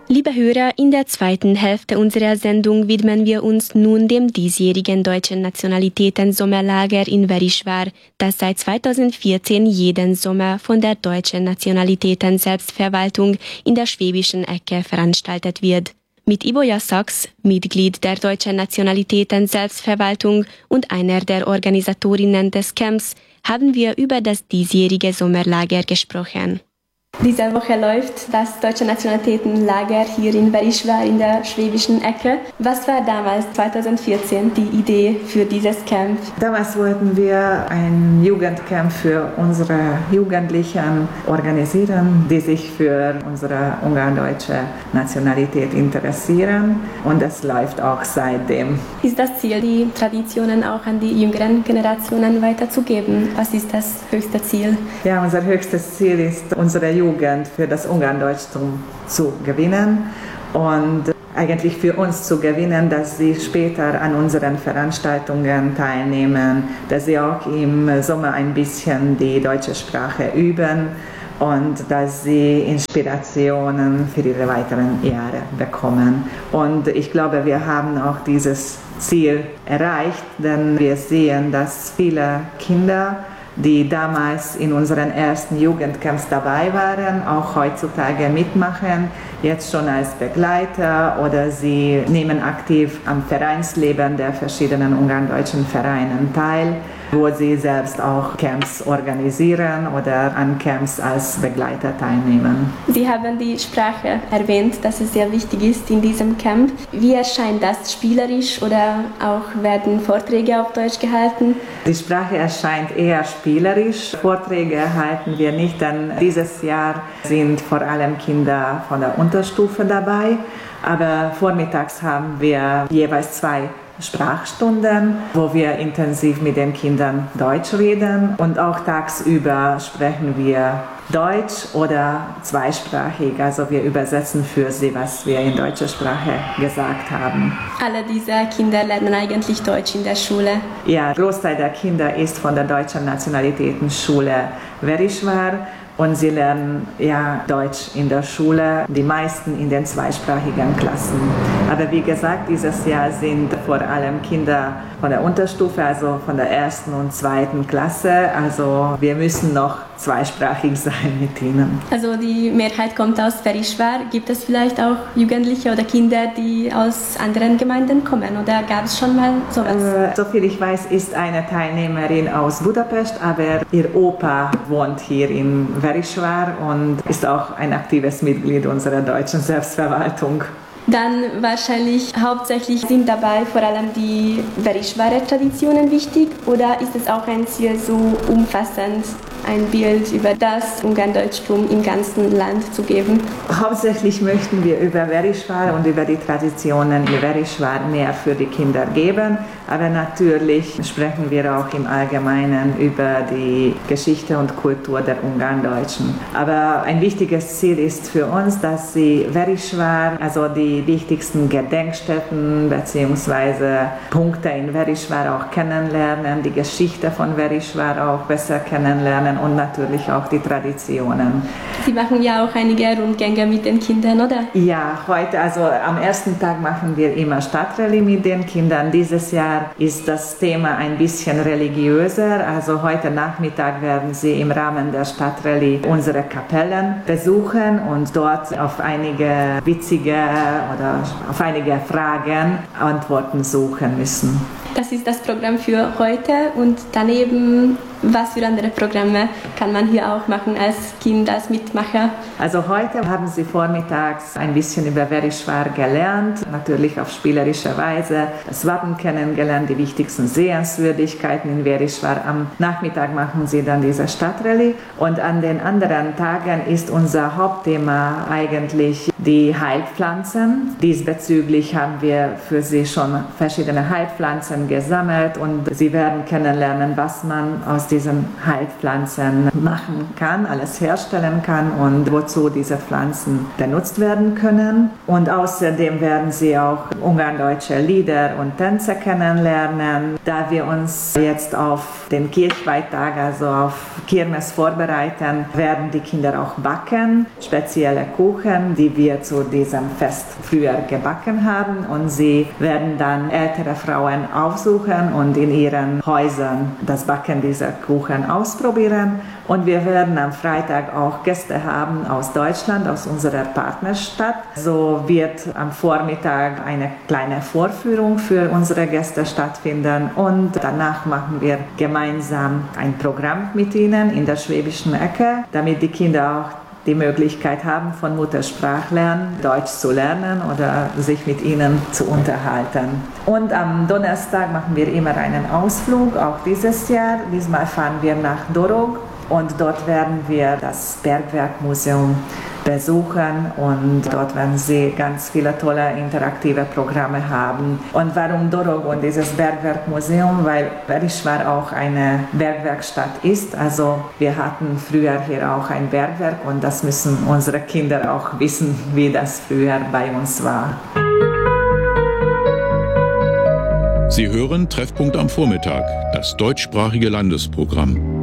Liebe Hörer, in der zweiten Hälfte unserer Sendung widmen wir uns nun dem diesjährigen deutschen Nationalitäten-Sommerlager in Verisvar, das seit 2014 jeden Sommer von der Deutschen Nationalitäten-Selbstverwaltung in der schwäbischen Ecke veranstaltet wird. Mit Iboja Sachs, Mitglied der Deutschen Nationalitäten-Selbstverwaltung und einer der Organisatorinnen des Camps, haben wir über das diesjährige Sommerlager gesprochen. Diese Woche läuft das Deutsche Nationalitätenlager hier in Verisvar in der schwäbischen Ecke. Was war damals, 2014, die Idee für dieses Camp? Damals wollten wir ein Jugendcamp für unsere Jugendlichen organisieren, die sich für unsere ungardeutsche Nationalität interessieren. Und es läuft auch seitdem. Ist das Ziel, die Traditionen auch an die jüngeren Generationen weiterzugeben? Was ist das höchste Ziel? Ja, unser höchstes Ziel ist, unsere Jugend für das Ungarndeutschtum zu gewinnen und eigentlich für uns zu gewinnen, dass sie später an unseren Veranstaltungen teilnehmen, dass sie auch im Sommer ein bisschen die deutsche Sprache üben und dass sie Inspirationen für ihre weiteren Jahre bekommen. Und ich glaube, wir haben auch dieses Ziel erreicht, denn wir sehen, dass viele Kinder, die damals in unseren ersten Jugendcamps dabei waren, auch heutzutage mitmachen, jetzt schon als Begleiter oder sie nehmen aktiv am Vereinsleben der verschiedenen ungarndeutschen Vereinen teil, wo sie selbst auch Camps organisieren oder an Camps als Begleiter teilnehmen. Sie haben die Sprache erwähnt, dass es sehr wichtig ist in diesem Camp. Wie erscheint das, spielerisch oder auch werden Vorträge auf Deutsch gehalten? Die Sprache erscheint eher spielerisch. Vorträge halten wir nicht, denn dieses Jahr sind vor allem Kinder von der Unterstufe dabei. Aber vormittags haben wir jeweils 2 Sprachstunden, wo wir intensiv mit den Kindern Deutsch reden, und auch tagsüber sprechen wir Deutsch oder zweisprachig, also wir übersetzen für sie, was wir in deutscher Sprache gesagt haben. Alle diese Kinder lernen eigentlich Deutsch in der Schule? Ja, der Großteil der Kinder ist von der Deutschen Nationalitätenschule Verisvar. Und sie lernen ja Deutsch in der Schule, die meisten in den zweisprachigen Klassen. Aber wie gesagt, dieses Jahr sind vor allem Kinder von der Unterstufe, also von der 1. und 2. Klasse. Also wir müssen noch zweisprachig sein mit ihnen. Also die Mehrheit kommt aus Verisvar. Gibt es vielleicht auch Jugendliche oder Kinder, die aus anderen Gemeinden kommen? Oder gab es schon mal sowas? Soviel ich weiß, ist eine Teilnehmerin aus Budapest, aber ihr Opa wohnt hier in Verisvar und ist auch ein aktives Mitglied unserer deutschen Selbstverwaltung. Dann wahrscheinlich hauptsächlich sind dabei vor allem die Verisvarer Traditionen wichtig, oder ist es auch ein Ziel, so umfassend ein Bild über das Ungarndeutschtum im ganzen Land zu geben? Hauptsächlich möchten wir über Verisvar und über die Traditionen in Verisvar mehr für die Kinder geben, aber natürlich sprechen wir auch im Allgemeinen über die Geschichte und Kultur der Ungarndeutschen. Aber ein wichtiges Ziel ist für uns, dass sie Verisvar, also die wichtigsten Gedenkstätten bzw. Punkte in Verisvar auch kennenlernen, die Geschichte von Verisvar auch besser kennenlernen und natürlich auch die Traditionen. Sie machen ja auch einige Rundgänge mit den Kindern, oder? Ja, heute, also am ersten Tag machen wir immer Stadtrallye mit den Kindern. Dieses Jahr ist das Thema ein bisschen religiöser. Also heute Nachmittag werden sie im Rahmen der Stadtrallye unsere Kapellen besuchen und dort auf einige witzige oder auf einige Fragen Antworten suchen müssen. Das ist das Programm für heute, und daneben, was für andere Programme kann man hier auch machen als Kind, als Mitmacher? Also heute haben sie vormittags ein bisschen über Verisvar gelernt, natürlich auf spielerische Weise, das Wappen kennengelernt, die wichtigsten Sehenswürdigkeiten in Verisvar. Am Nachmittag machen sie dann diese Stadtrallye, und an den anderen Tagen ist unser Hauptthema eigentlich die Heilpflanzen. Diesbezüglich haben wir für sie schon verschiedene Heilpflanzen gesammelt, und sie werden kennenlernen, was man aus aus diesen Heilpflanzen machen kann, alles herstellen kann und wozu diese Pflanzen benutzt werden können. Und außerdem werden sie auch ungarndeutsche Lieder und Tänze kennenlernen. Da wir uns jetzt auf den Kirchweihtag, also auf Kirmes vorbereiten, werden die Kinder auch backen, spezielle Kuchen, die wir zu diesem Fest früher gebacken haben. Und sie werden dann ältere Frauen aufsuchen und in ihren Häusern das Backen dieser Kuchen ausprobieren. Und wir werden am Freitag auch Gäste haben aus Deutschland, aus unserer Partnerstadt. So wird am Vormittag eine kleine Vorführung für unsere Gäste stattfinden und danach machen wir gemeinsam ein Programm mit ihnen in der schwäbischen Ecke, damit die Kinder auch die Möglichkeit haben, von Muttersprachlern Deutsch zu lernen oder sich mit ihnen zu unterhalten. Und am Donnerstag machen wir immer einen Ausflug, auch dieses Jahr. Diesmal fahren wir nach Dorog. Und dort werden wir das Bergwerkmuseum besuchen und dort werden Sie ganz viele tolle interaktive Programme haben. Und warum Dorog und dieses Bergwerkmuseum? Weil Verisvar auch eine Bergwerkstatt ist. Also wir hatten früher hier auch ein Bergwerk und das müssen unsere Kinder auch wissen, wie das früher bei uns war. Sie hören Treffpunkt am Vormittag, das deutschsprachige Landesprogramm.